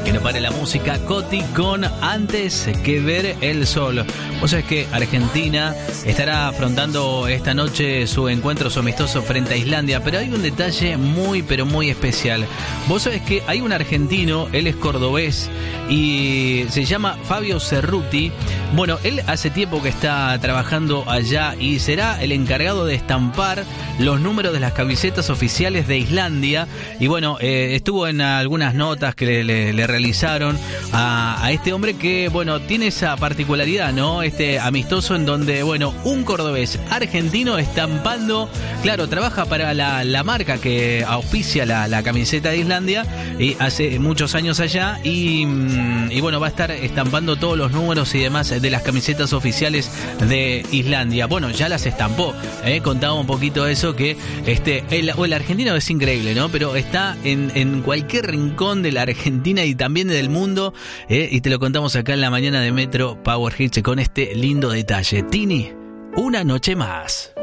Que no pare la música, Coti con Antes que ver el sol. Vos sabés que Argentina estará afrontando esta noche su encuentro, su amistoso frente a Islandia, pero hay un detalle muy, pero muy especial. Vos sabés que hay un argentino, él es cordobés y se llama Fabio Cerruti. Bueno, él hace tiempo que está trabajando allá y será el encargado de estampar los números de las camisetas oficiales de Islandia. Y bueno, estuvo en algunas notas que le realizaron a este hombre que, bueno, tiene esa particularidad, ¿no? Este amistoso en donde, bueno, un cordobés argentino estampando, claro, trabaja para la marca que auspicia la camiseta de Islandia y hace muchos años allá y bueno, va a estar estampando todos los números y demás de las camisetas oficiales de Islandia. Bueno, ya las estampó, contaba un poquito eso, que el argentino es increíble, ¿no? Pero está en cualquier rincón de la Argentina y también del mundo, y te lo contamos acá en la mañana de Metro Power Hits con este lindo detalle. Tini, una noche más.